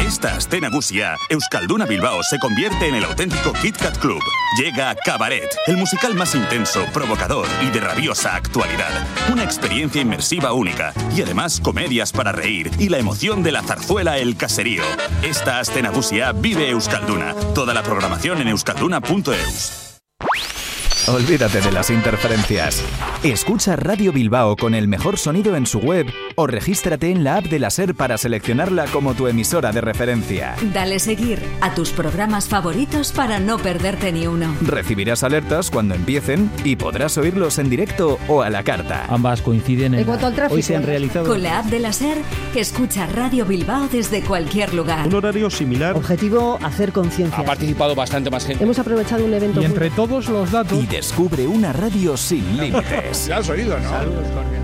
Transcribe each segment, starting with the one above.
Esta aste nagusia, Euskalduna Bilbao se convierte en el auténtico Kit Kat Club. Llega Cabaret, el musical más intenso, provocador y de rabiosa actualidad. Una experiencia inmersiva única y además comedias para reír y la emoción de la zarzuela El Caserío. Esta aste nagusia vive Euskalduna. Toda la programación en euskalduna.eus. Olvídate de las interferencias. Escucha Radio Bilbao con el mejor sonido en su web o regístrate en la app de la SER para seleccionarla como tu emisora de referencia. Dale seguir a tus programas favoritos para no perderte ni uno. Recibirás alertas cuando empiecen y podrás oírlos en directo o a la carta. Ambas coinciden en cuanto al tráfico. Hoy se han realizado. Con la app de la SER, escucha Radio Bilbao desde cualquier lugar. Un horario similar. Objetivo, hacer conciencia. Ha participado bastante más gente. Hemos aprovechado un evento. Y entre todos los datos. Y descubre una radio sin límites. Ya has oído, ¿no? Saludos cordiales.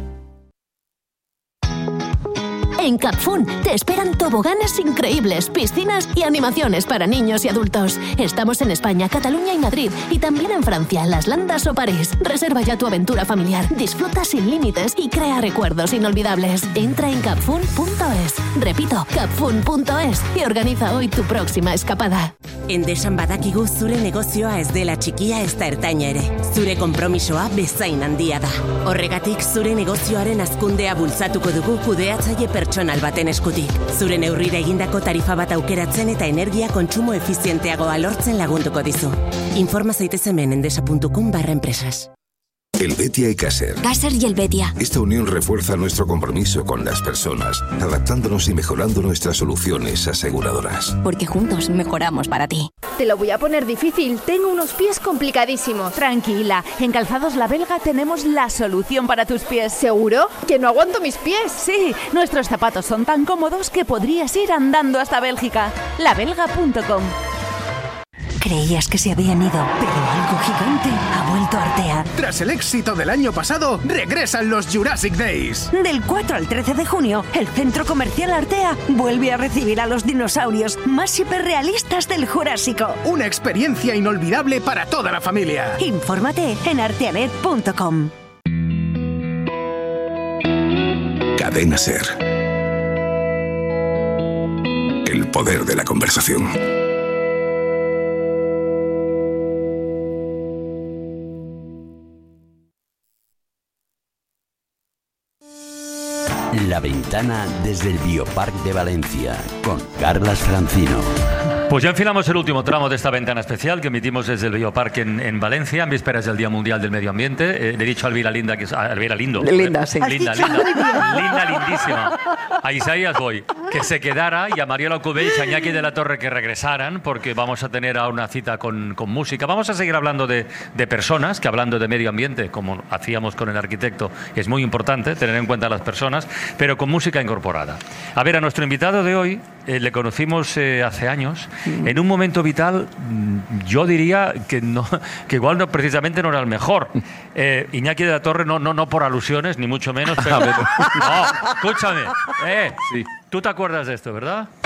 En Capfun te esperan toboganes increíbles, piscinas y animaciones para niños y adultos. Estamos en España, Cataluña y Madrid, y también en Francia, Las Landas o París. Reserva ya tu aventura familiar, disfruta sin límites y crea recuerdos inolvidables. Entra en capfun.es. Repito, capfun.es y organiza hoy tu próxima escapada. Endesan badakigu zure negozioa ez dela txikia ezta ertaina ere. Zure konpromisoa bezain handia da. Horregatik zure negozioaren hazkundea bultzatuko dugu kudeatzaile pertsonal baten eskutik. Zure neurrira egindako tarifa bat aukeratzen eta energia kontsumo efizienteagoa lortzen lagunduko dizu. Informa zaitez hemen endesa.com/empresas. El Betia y Caser. Caser y el Betia. Esta unión refuerza nuestro compromiso con las personas, adaptándonos y mejorando nuestras soluciones aseguradoras. Porque juntos mejoramos para ti. Te lo voy a poner difícil, tengo unos pies complicadísimos. Tranquila, en Calzados La Belga tenemos la solución para tus pies. ¿Seguro? ¿Que no aguanto mis pies? Sí, nuestros zapatos son tan cómodos que podrías ir andando hasta Bélgica. labelga.com. Creías que se habían ido, pero algo gigante ha vuelto a Artea. Tras el éxito del año pasado, regresan los Jurassic Days. Del 4 al 13 de junio, el Centro Comercial Artea vuelve a recibir a los dinosaurios más hiperrealistas del Jurásico. Una experiencia inolvidable para toda la familia. Infórmate en arteanet.com. Cadena SER. El poder de la conversación. La ventana desde el Biopark de Valencia, con Carlas Francino. Pues ya enfilamos el último tramo de esta ventana especial que emitimos desde el Biopark en Valencia, en vísperas del Día Mundial del Medio Ambiente. Le he dicho a Elvira Linda, que es Elvira Lindo. Linda, sí. Linda, lindísima. A Isaías Boy, que se quedara, y a Mariola Cubell y a Iñaki de la Torre que regresaran, porque vamos a tener ahora una cita con música. Vamos a seguir hablando de personas, que hablando de medio ambiente, como hacíamos con el arquitecto, es muy importante tener en cuenta a las personas, pero con música incorporada. A ver, a nuestro invitado de hoy le conocimos hace años, en un momento vital, yo diría que igual no, precisamente no era el mejor. Iñaki de la Torre, no por alusiones, ni mucho menos, pero... No, escúchame. Sí. Tú te acuerdas de esto, ¿verdad?